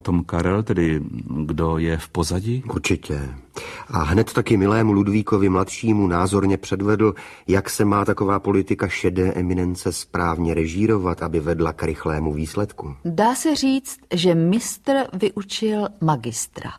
Tom Karel, tedy kdo je v pozadí? Určitě. A hned taky milému Ludvíkovi mladšímu názorně předvedl, jak se má taková politika šedé eminence správně režírovat, aby vedla k rychlému výsledku. Dá se říct, že mistr vyučil magistra.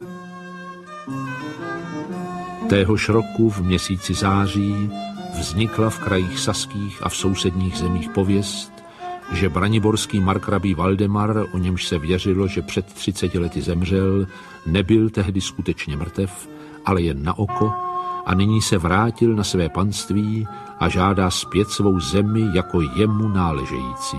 Téhož roku v měsíci září vznikla v krajích saských a v sousedních zemích pověst, že braniborský markrabí Valdemar, o němž se věřilo, že před 30 lety zemřel, nebyl tehdy skutečně mrtev, ale jen na oko, a nyní se vrátil na své panství a žádá zpět svou zemi jako jemu náležející.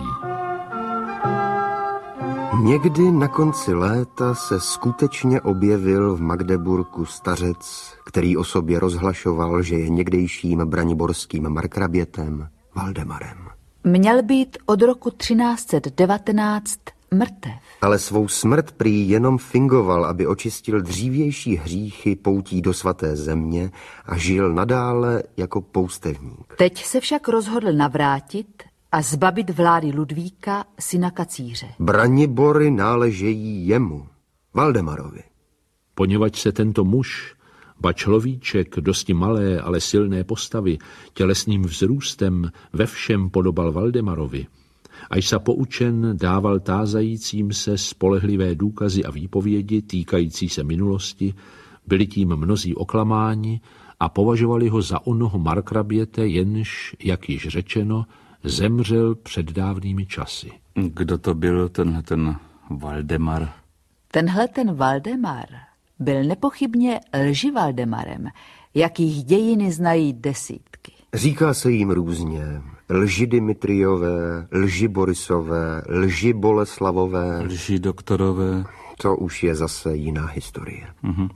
Někdy na konci léta se skutečně objevil v Magdeburku stařec, který o sobě rozhlašoval, že je někdejším braniborským markrabětem Valdemarem. Měl být od roku 1319 mrtev. Ale svou smrt prý jenom fingoval, aby očistil dřívější hříchy poutí do svaté země a žil nadále jako poustevník. Teď se však rozhodl navrátit a zbavit vlády Ludvíka, syna kacíře. Branibory náležejí jemu, Valdemarovi. Poněvadž se tento muž, ba človíček dosti malé, ale silné postavy, tělesným vzrůstem ve všem podobal Valdemarovi, až sa poučen dával tázajícím se spolehlivé důkazy a výpovědi týkající se minulosti, byli tím mnozí oklamáni a považovali ho za onoho markraběte, jenž, jak již řečeno, zemřel před dávnými časy. Kdo to byl ten Valdemar? Ten Valdemar byl nepochybně lži Valdemarem, jakých dějiny znají desítky. Říká se jim různě. Lži Dimitriové, lži Borisové, lži Boleslavové. Lži doktorové. To už je zase jiná historie.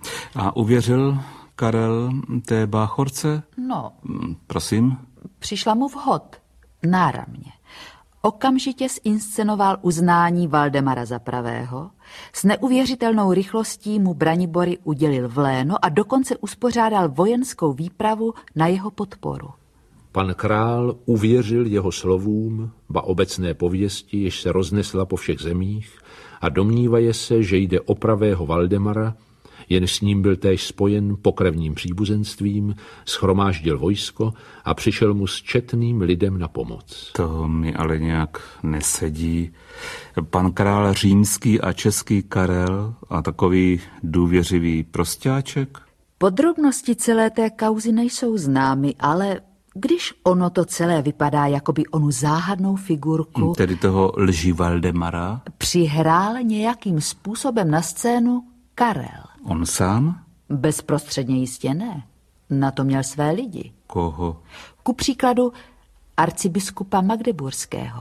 A uvěřil Karel té báchorce? No. Prosím? Přišla mu vhod, náramně. Okamžitě zinscenoval uznání Valdemara za pravého, s neuvěřitelnou rychlostí mu Branibory udělil vléno a dokonce uspořádal vojenskou výpravu na jeho podporu. Pan král uvěřil jeho slovům, ba obecné pověsti, jež se roznesla po všech zemích, a domnívaje se, že jde o pravého Valdemara, jen s ním byl též spojen pokrevním příbuzenstvím, shromáždil vojsko a přišel mu s četným lidem na pomoc. To mi ale nějak nesedí. Pan král římský a český Karel a takový důvěřivý prostáček? Podrobnosti celé té kauzy nejsou známy, ale když ono to celé vypadá jakoby onu záhadnou figurku, tedy toho lži Valdemara, přihrál nějakým způsobem na scénu Karel. On sám? Bezprostředně jistě ne. Na to měl své lidi. Koho? Ku příkladu arcibiskupa Magdeburského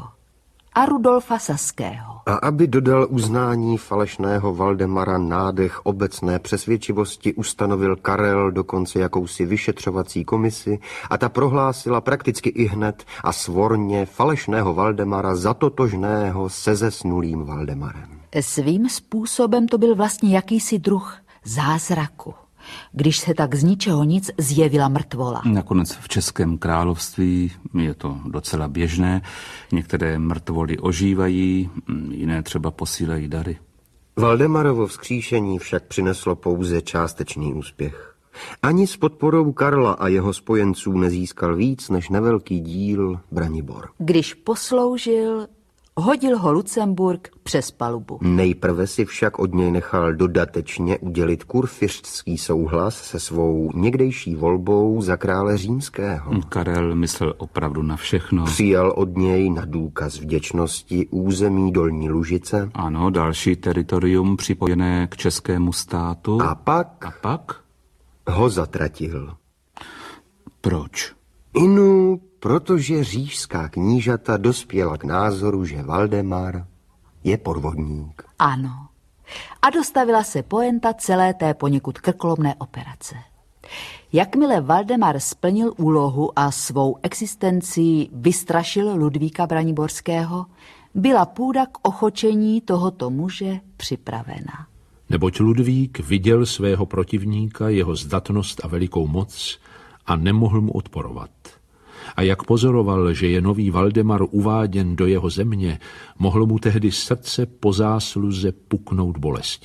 a Rudolfa Saského. A aby dodal uznání falešného Valdemara nádech obecné přesvědčivosti, ustanovil Karel dokonce jakousi vyšetřovací komisi a ta prohlásila prakticky ihned a svorně falešného Valdemara za totožného se zesnulým Valdemarem. Svým způsobem to byl vlastně jakýsi druh zázraku, když se tak z ničeho nic zjevila mrtvola. Nakonec v Českém království je to docela běžné. Některé mrtvoly ožívají, jiné třeba posílají dary. Valdemarovo vzkříšení však přineslo pouze částečný úspěch. Ani s podporou Karla a jeho spojenců nezískal víc než nevelký díl Branibor. Když posloužil, hodil ho Lucemburk přes palubu. Nejprve si však od něj nechal dodatečně udělit kurfiřtský souhlas se svou někdejší volbou za krále římského. Karel myslel opravdu na všechno. Přijal od něj na důkaz vděčnosti území Dolní Lužice. Ano, další teritorium připojené k českému státu. A pak ho zatratil. Proč? Protože říšská knížata dospěla k názoru, že Valdemar je podvodník. Ano. A dostavila se poenta celé té poněkud krkolomné operace. Jakmile Valdemar splnil úlohu a svou existencí vystrašil Ludvíka Braniborského, byla půda k ochočení tohoto muže připravena. Neboť Ludvík viděl svého protivníka, jeho zdatnost a velikou moc a nemohl mu odporovat. A jak pozoroval, že je nový Valdemar uváděn do jeho země, mohlo mu tehdy srdce po zásluze puknout bolestí.